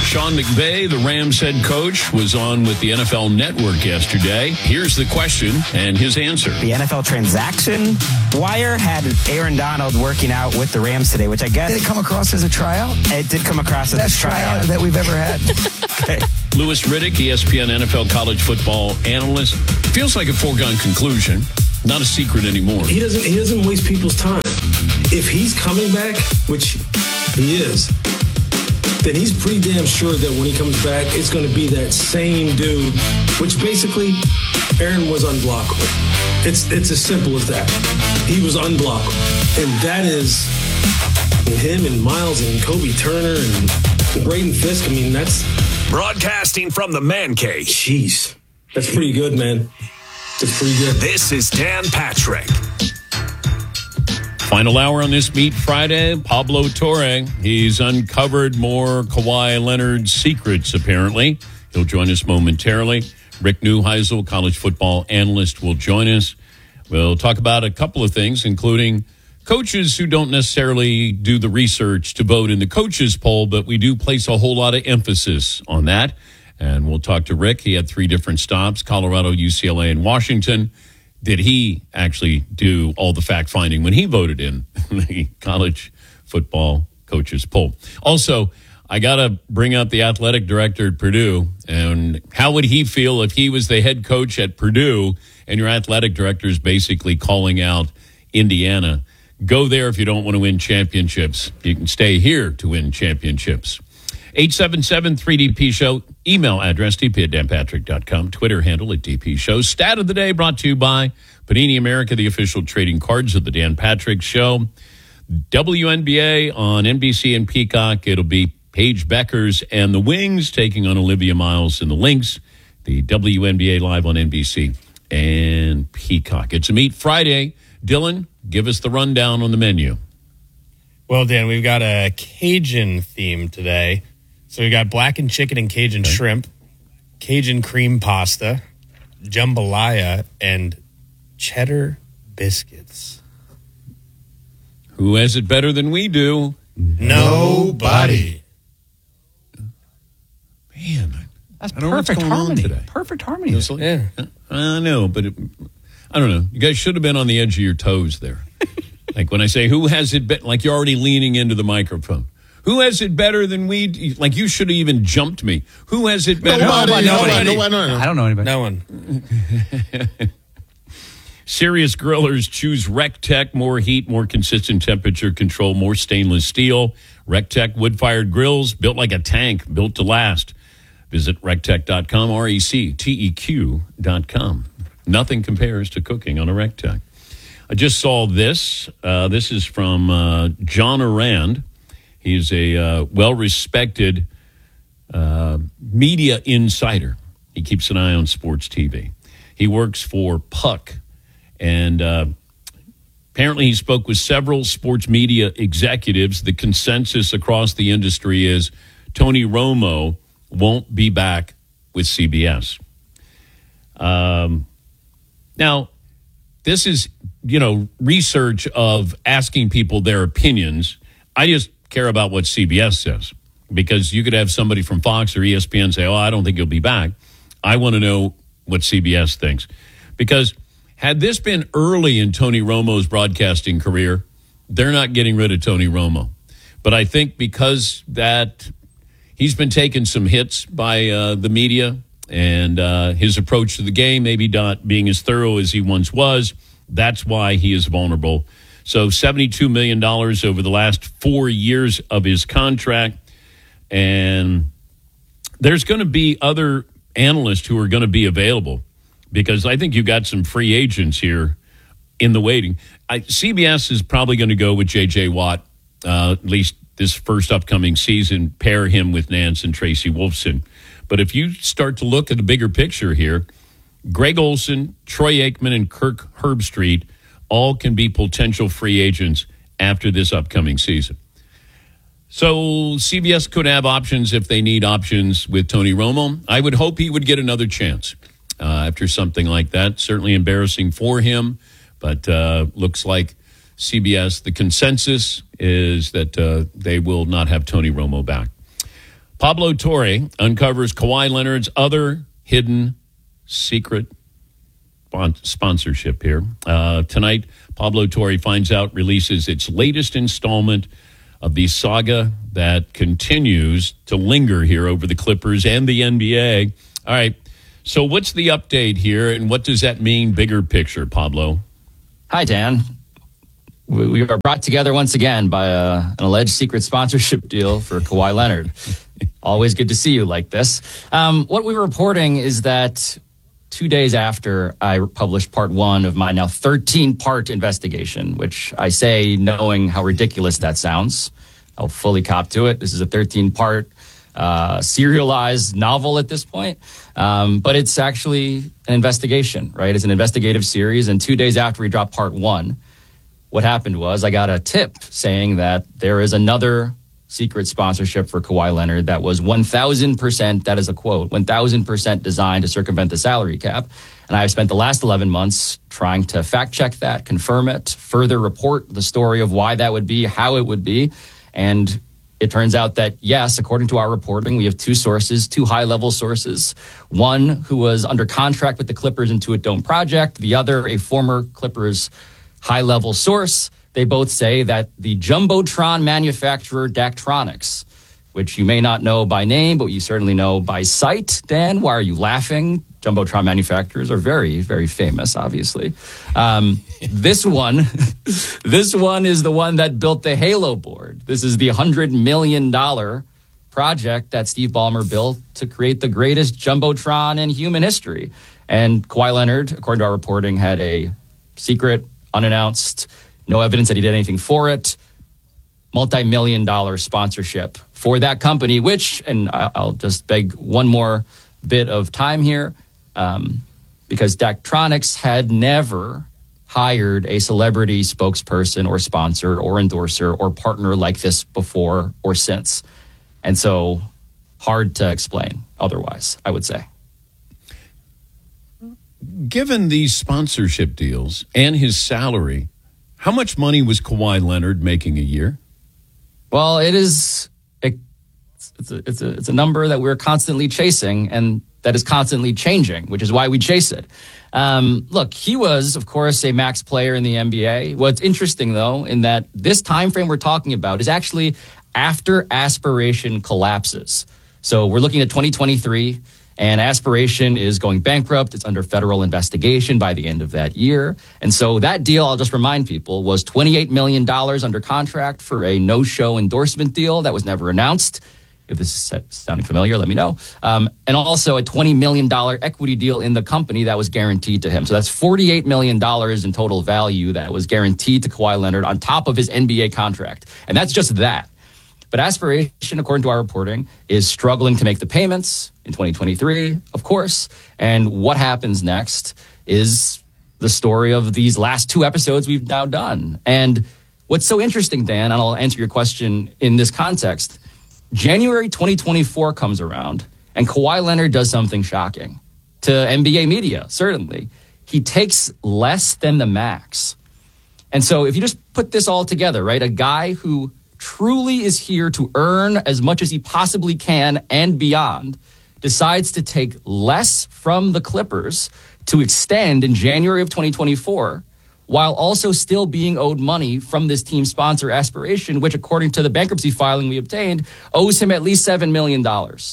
Sean McVay, the Rams head coach, was on with the NFL Network yesterday. Here's the question and his answer. The NFL transaction wire had Aaron Donald working out with the Rams today, which I guess... Did it come across as a tryout? It did come across as Best a tryout that we've ever had. Okay. Louis Riddick, ESPN NFL college football analyst. Feels like a foregone conclusion. Not a secret anymore. He doesn't waste people's time. If he's coming back, which he is, then he's pretty damn sure that when he comes back, it's going to be that same dude, which basically Aaron was unblockable. It's as simple as that. He was unblockable. And that is him and Miles and Kobe Turner and Braden Fisk. I mean, that's... Broadcasting from the Man Cave. Jeez. That's pretty good, man. That's pretty good. This is Dan Patrick. Final hour on this Meet Friday, Pablo Torre. He's uncovered more Kawhi Leonard secrets, apparently. He'll join us momentarily. Rick Neuheisel, college football analyst, will join us. We'll talk about a couple of things, including coaches who don't necessarily do the research to vote in the coaches poll, but we do place a whole lot of emphasis on that. And we'll talk to Rick. He had 3 different stops, Colorado, UCLA, and Washington. Did he actually do all the fact-finding when he voted in the college football coaches poll? Also, I got to bring up the athletic director at Purdue. And how would he feel if he was the head coach at Purdue and your athletic director is basically calling out Indiana? Go there if you don't want to win championships. You can stay here to win championships. 877-3DP-SHOW. Email address dp@danpatrick.com. Twitter handle at DP Show. Stat of the day brought to you by Panini America, the official trading cards of the Dan Patrick Show. WNBA on NBC and Peacock. It'll be Paige Beckers and the Wings taking on Olivia Miles and the Lynx. The WNBA live on NBC and Peacock. It's a Meet Friday. Dylan, give us the rundown on the menu. Well, Dan, we've got a Cajun theme today. So we got blackened chicken and Cajun shrimp, Cajun cream pasta, jambalaya, and cheddar biscuits. Who has it better than we do? Nobody. Man, That's I don't know what's perfect going on harmony. today. Perfect harmony. Yeah. I know, but I don't know. You guys should have been on the edge of your toes there. Like when I say, who has it better? Like you're already leaning into the microphone. Who has it better than we? Like you should have even jumped me. Who has it better? Nobody. Nobody. I don't know anybody. No one. Serious grillers choose RecTech. More heat, more consistent temperature control, more stainless steel. RecTech wood-fired grills built like a tank, built to last. Visit rectech.com, RecTeq.com. Nothing compares to cooking on a RecTech. I just saw this. This is from John Arand. He's a well-respected media insider. He keeps an eye on sports TV. He works for Puck. And apparently he spoke with several sports media executives. The consensus across the industry is Tony Romo won't be back with CBS. Now, this is, research of asking people their opinions. I just care about what CBS says because you could have somebody from Fox or ESPN say, I don't think he'll be back. I want to know what CBS thinks. Because had this been early in Tony Romo's broadcasting career, they're not getting rid of Tony Romo. But I think because that he's been taking some hits by the media and his approach to the game, maybe not being as thorough as he once was, that's why he is vulnerable. So $72 million over the last 4 years of his contract. And there's going to be other analysts who are going to be available because I think you got some free agents here in the waiting. CBS is probably going to go with J.J. Watt, at least this first upcoming season, pair him with Nance and Tracy Wolfson. But if you start to look at the bigger picture here, Greg Olson, Troy Aikman, and Kirk Herbstreit all can be potential free agents after this upcoming season. So CBS could have options if they need options with Tony Romo. I would hope he would get another chance after something like that. Certainly embarrassing for him, but looks like CBS, the consensus is that they will not have Tony Romo back. Pablo Torre uncovers Kawhi Leonard's other hidden secret sponsorship here. Tonight, Pablo Torre finds out, releases its latest installment of the saga that continues to linger here over the Clippers and the NBA. All right, so what's the update here, and what does that mean, bigger picture, Pablo? Hi, Dan. We are brought together once again by an alleged secret sponsorship deal for Kawhi Leonard. Always good to see you like this. What we're reporting is that 2 days after I published part 1 of my now 13-part investigation, which I say knowing how ridiculous that sounds, I'll fully cop to it. This is a 13-part serialized novel at this point. But it's actually an investigation, right? It's an investigative series. And 2 days after we dropped part 1, what happened was I got a tip saying that there is another secret sponsorship for Kawhi Leonard that was 1,000%, that is a quote, 1,000% designed to circumvent the salary cap. And I've spent the last 11 months trying to fact check that, confirm it, further report the story of why that would be, how it would be. And it turns out that, yes, according to our reporting, we have 2 sources, 2 high-level sources. One who was under contract with the Clippers Intuit Dome project, the other a former Clippers high-level source. They both say that the Jumbotron manufacturer Daktronics, which you may not know by name, but you certainly know by sight. Dan, why are you laughing? Jumbotron manufacturers are very, very famous, obviously. This one is the one that built the Halo board. This is the $100 million project that Steve Ballmer built to create the greatest Jumbotron in human history. And Kawhi Leonard, according to our reporting, had a secret, unannounced, no evidence that he did anything for it, multi-million-dollar sponsorship for that company, which, and I'll just beg one more bit of time here, because Daktronics had never hired a celebrity spokesperson or sponsor or endorser or partner like this before or since. And so hard to explain otherwise, I would say. Given these sponsorship deals and his salary, how much money was Kawhi Leonard making a year? Well, it's a number that we're constantly chasing and that is constantly changing, which is why we chase it. Look, he was, of course, a max player in the NBA. What's interesting, though, in that this time frame we're talking about is actually after Aspiration collapses. So we're looking at 2023. And Aspiration is going bankrupt. It's under federal investigation by the end of that year. And so that deal, I'll just remind people, was $28 million under contract for a no-show endorsement deal that was never announced. If this is sounding familiar, let me know. And also a $20 million equity deal in the company that was guaranteed to him. So that's $48 million in total value that was guaranteed to Kawhi Leonard on top of his NBA contract. And that's just that. But Aspiration, according to our reporting, is struggling to make the payments in 2023, of course. And what happens next is the story of these last 2 episodes we've now done. And what's so interesting, Dan, and I'll answer your question in this context, January 2024 comes around, and Kawhi Leonard does something shocking to NBA media, certainly. He takes less than the max. And so if you just put this all together, right, a guy who truly is here to earn as much as he possibly can and beyond, decides to take less from the Clippers to extend in January of 2024, while also still being owed money from this team sponsor Aspiration, which, according to the bankruptcy filing we obtained, owes him at least $7 million.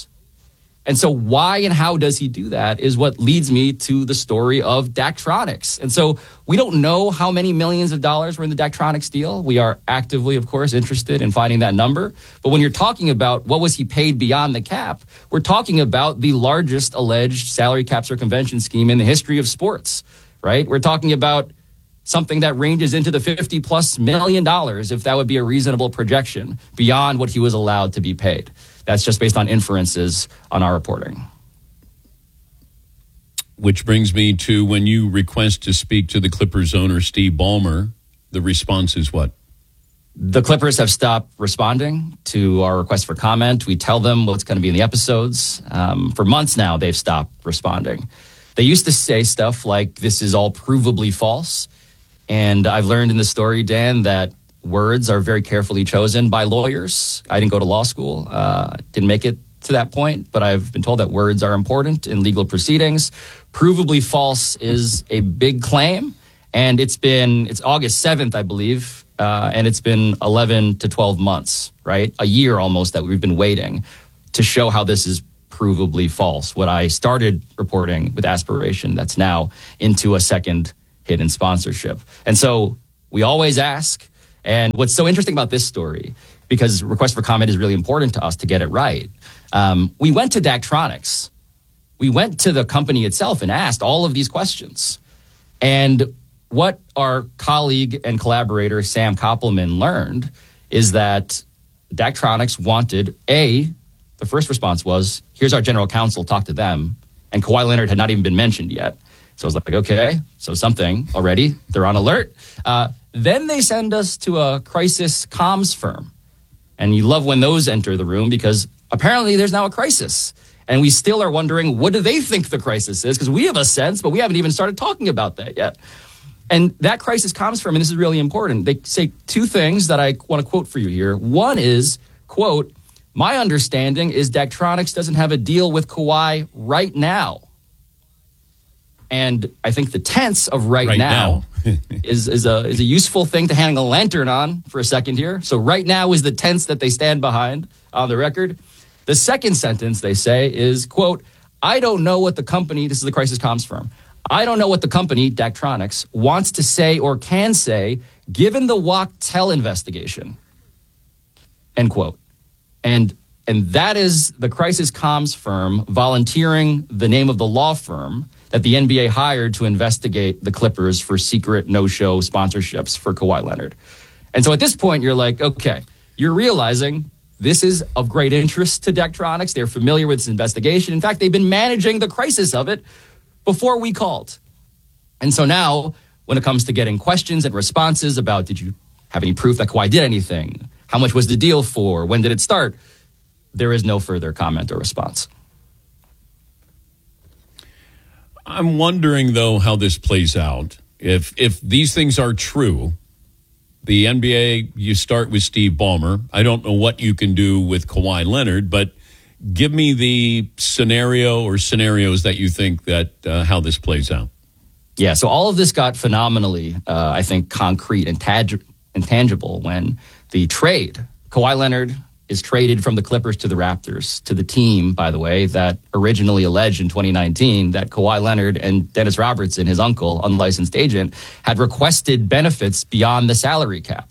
And so why and how does he do that is what leads me to the story of Daktronics. And so we don't know how many millions of dollars were in the Daktronics deal. We are actively, of course, interested in finding that number. But when you're talking about what was he paid beyond the cap, we're talking about the largest alleged salary cap circumvention scheme in the history of sports, right? We're talking about something that ranges into the $50+ million, if that would be a reasonable projection, beyond what he was allowed to be paid. That's just based on inferences on our reporting. Which brings me to when you request to speak to the Clippers owner, Steve Ballmer, the response is what? The Clippers have stopped responding to our request for comment. We tell them what's going to be in the episodes. For months now, they've stopped responding. They used to say stuff like, this is all provably false. And I've learned in the story, Dan, that words are very carefully chosen by lawyers. I didn't go to law school, didn't make it to that point, but I've been told that words are important in legal proceedings. Provably false is a big claim, and it's August 7th, I believe, and it's been 11 to 12 months, right? A year almost that we've been waiting to show how this is provably false. What I started reporting with Aspiration, that's now into a second hidden sponsorship. And so we always ask, and what's so interesting about this story, because request for comment is really important to us to get it right, we went to Daktronics. We went to the company itself and asked all of these questions. And what our colleague and collaborator, Sam Koppelman, learned is that Daktronics wanted, the first response was, here's our general counsel, talk to them. And Kawhi Leonard had not even been mentioned yet. So I was like, okay, so something already. They're on alert. Then they send us to a crisis comms firm. And you love when those enter the room because apparently there's now a crisis. And we still are wondering, what do they think the crisis is? Because we have a sense, but we haven't even started talking about that yet. And that crisis comms firm, and this is really important, they say two things that I want to quote for you here. One is, quote, my understanding is Daktronics doesn't have a deal with Kawhi right now. And I think the tense of right now is a useful thing to hang a lantern on for a second here. So right now is the tense that they stand behind on the record. The second sentence they say is, quote, I don't know what the company, this is the crisis comms firm, I don't know what the company, Daktronics, wants to say or can say given the Wachtell investigation, end quote. And that is the crisis comms firm volunteering the name of the law firm that the NBA hired to investigate the Clippers for secret no-show sponsorships for Kawhi Leonard. And so at this point, you're like, okay, you're realizing this is of great interest to Daktronics. They're familiar with this investigation. In fact, they've been managing the crisis of it before we called. And so now, when it comes to getting questions and responses about, did you have any proof that Kawhi did anything? How much was the deal for? When did it start? There is no further comment or response. I'm wondering, though, how this plays out. If these things are true, the NBA, you start with Steve Ballmer. I don't know what you can do with Kawhi Leonard, but give me the scenario or scenarios that you think that how this plays out. Yeah, so all of this got phenomenally, I think, concrete and tangible when the trade, Kawhi Leonard is traded from the Clippers to the Raptors, to the team, by the way, that originally alleged in 2019 that Kawhi Leonard and Dennis Robertson, his uncle, unlicensed agent, had requested benefits beyond the salary cap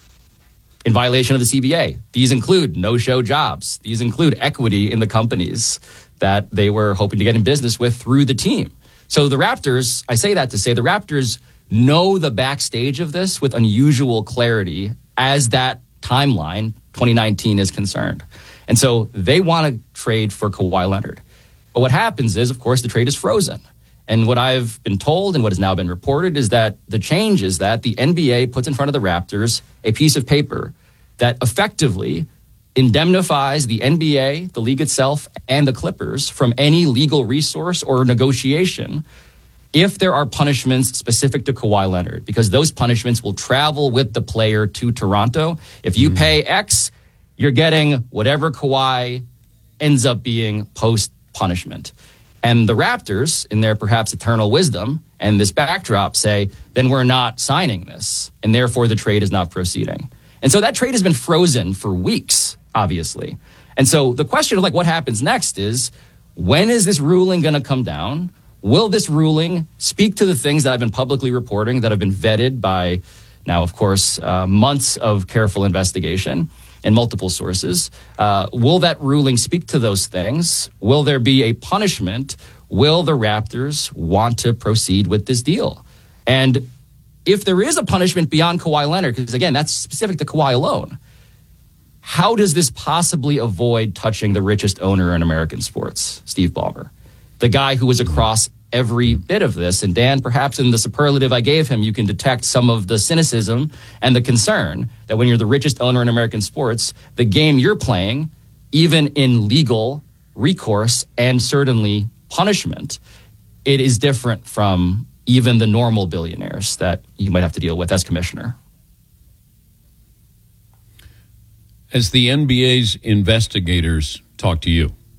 in violation of the CBA. These include no-show jobs. These include equity in the companies that they were hoping to get in business with through the team. So the Raptors, I say that to say the Raptors know the backstage of this with unusual clarity as that timeline 2019 is concerned. And so they want to trade for Kawhi Leonard. But what happens is, of course, the trade is frozen. And what I've been told and what has now been reported is that the change is that the NBA puts in front of the Raptors a piece of paper that effectively indemnifies the NBA, the league itself, and the Clippers from any legal resource or negotiation if there are punishments specific to Kawhi Leonard, because those punishments will travel with the player to Toronto. If you pay X, you're getting whatever Kawhi ends up being post-punishment. And the Raptors, in their perhaps eternal wisdom and this backdrop, say, then we're not signing this, and therefore the trade is not proceeding. And so that trade has been frozen for weeks, obviously. And so the question of what happens next is, when is this ruling going to come down? Will this ruling speak to the things that I've been publicly reporting that have been vetted by now, of course, months of careful investigation and multiple sources? Will that ruling speak to those things? Will there be a punishment? Will the Raptors want to proceed with this deal? And if there is a punishment beyond Kawhi Leonard, because again, that's specific to Kawhi alone, how does this possibly avoid touching the richest owner in American sports, Steve Ballmer? The guy who was across every bit of this. And Dan, perhaps in the superlative I gave him, you can detect some of the cynicism and the concern that when you're the richest owner in American sports, the game you're playing, even in legal recourse and certainly punishment, it is different from even the normal billionaires that you might have to deal with as commissioner. As the NBA's investigators talk to you,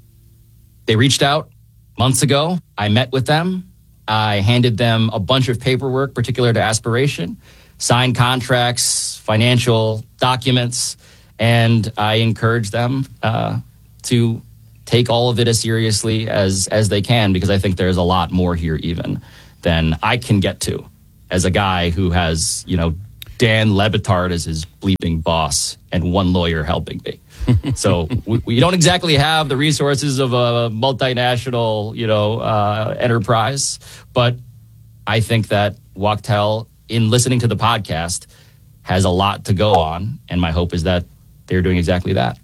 They reached out months ago. I met with them. I handed them a bunch of paperwork particular to aspiration, signed contracts, financial documents, and I encouraged them to take all of it as seriously as they can, because I think there's a lot more here even than I can get to as a guy who has, Dan Le Batard as his bleeping boss and one lawyer helping me. So we don't exactly have the resources of a multinational, enterprise. But I think that Wachtell, in listening to the podcast, has a lot to go on. And my hope is that they're doing exactly that.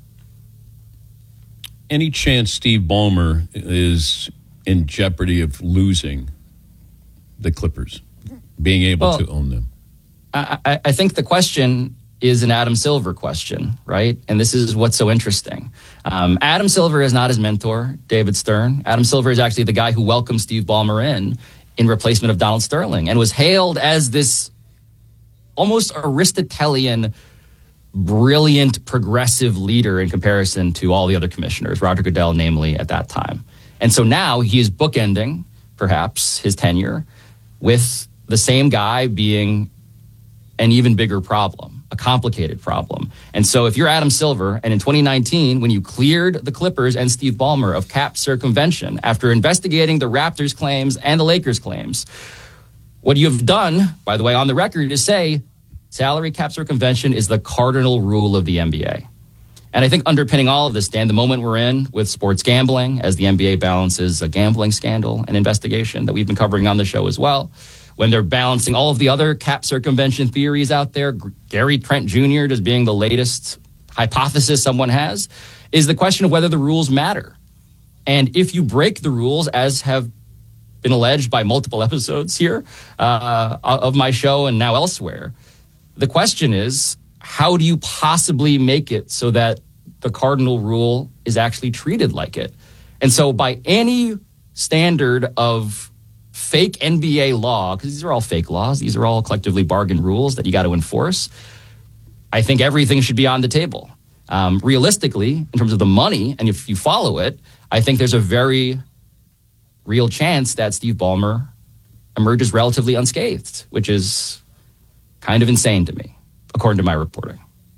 Any chance Steve Ballmer is in jeopardy of losing the Clippers, being able to own them? I think the question is an Adam Silver question, right? And this is what's so interesting. Adam Silver is not his mentor, David Stern. Adam Silver is actually the guy who welcomed Steve Ballmer in replacement of Donald Sterling, and was hailed as this almost Aristotelian, brilliant, progressive leader in comparison to all the other commissioners, Roger Goodell namely, at that time. And so now he is bookending, perhaps, his tenure with the same guy being an even bigger problem, a complicated problem. And so if you're Adam Silver, and in 2019, when you cleared the Clippers and Steve Ballmer of cap circumvention after investigating the Raptors' claims and the Lakers' claims, what you've done, by the way, on the record, is say salary cap circumvention is the cardinal rule of the NBA. And I think underpinning all of this, Dan, the moment we're in with sports gambling, as the NBA balances a gambling scandal and investigation that we've been covering on the show as well, when they're balancing all of the other cap circumvention theories out there, Gary Trent Jr. just being the latest hypothesis someone has, is the question of whether the rules matter. And if you break the rules, as have been alleged by multiple episodes here of my show and now elsewhere, the question is, how do you possibly make it so that the cardinal rule is actually treated like it? And so by any standard of fake NBA law, because these are all fake laws, these are all collectively bargained rules that you got to enforce, I think everything should be on the table. Realistically, in terms of the money, and if you follow it, I think there's a very real chance that Steve Ballmer emerges relatively unscathed, which is kind of insane to me, according to my reporting.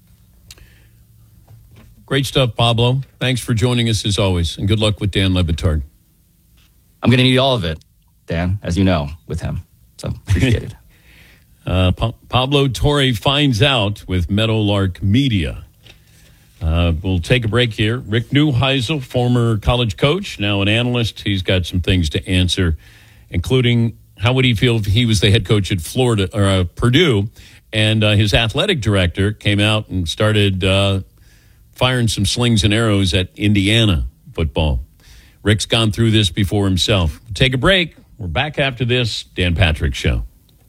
Great stuff, Pablo. Thanks for joining us as always, and good luck with Dan Le Batard. I'm going to need all of it, Dan, as you know, with him. So appreciate it. Pablo Torre finds out with Meadowlark Media. We'll take a break here. Rick Neuheisel, former college coach, now an analyst. He's got some things to answer, including how would he feel if he was the head coach at Florida or Purdue, and his athletic director came out and started firing some slings and arrows at Indiana football. Rick's gone through this before himself. We'll take a break. We're back after this Dan Patrick Show.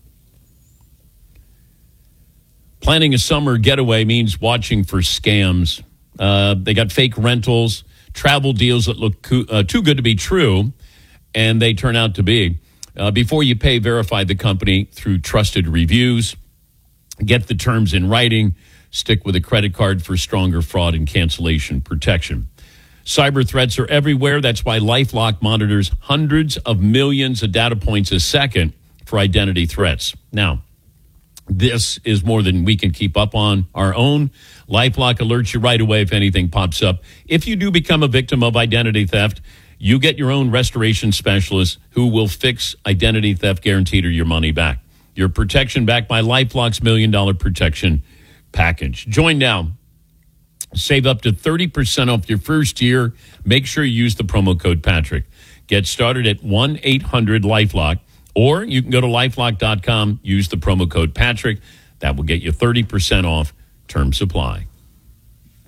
Planning a summer getaway means watching for scams. They got fake rentals, travel deals that look too good to be true, and they turn out to be. Before you pay, verify the company through trusted reviews. Get the terms in writing. Stick with a credit card for stronger fraud and cancellation protection. Cyber threats are everywhere. That's why LifeLock monitors hundreds of millions of data points a second for identity threats. Now, this is more than we can keep up on our own. LifeLock alerts you right away if anything pops up. If you do become a victim of identity theft, you get your own restoration specialist who will fix identity theft, guaranteed, or your money back. Your protection backed by LifeLock's $1 Million Protection Package. Join now. Save up to 30% off your first year. Make sure you use the promo code Patrick. Get started at 1-800-LifeLock, or you can go to LifeLock.com, use the promo code Patrick. That will get you 30% off. Term supply.